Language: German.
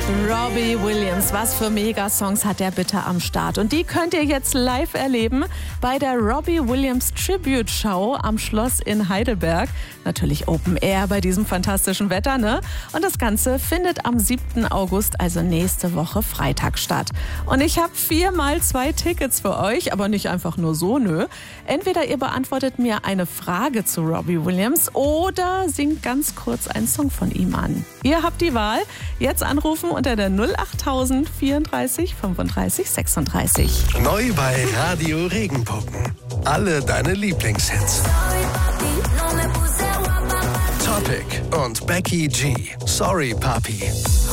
Robbie Williams, was für Megasongs hat der bitte am Start? Und die könnt ihr jetzt live erleben bei der Robbie Williams Tribute Show am Schloss in Heidelberg. Natürlich Open Air bei diesem fantastischen Wetter, ne? Und das Ganze findet am 7. August, also nächste Woche Freitag statt. Und ich habe 4x2 Tickets für euch, aber nicht einfach nur so, nö. Entweder ihr beantwortet mir eine Frage zu Robbie Williams oder singt ganz kurz einen Song von ihm an. Ihr habt die Wahl. Jetzt anrufen unter der 08000 34 35 36. Neu bei Radio Regenbogen. Alle deine Lieblingshits. Topic und Becky G. Sorry, Papi.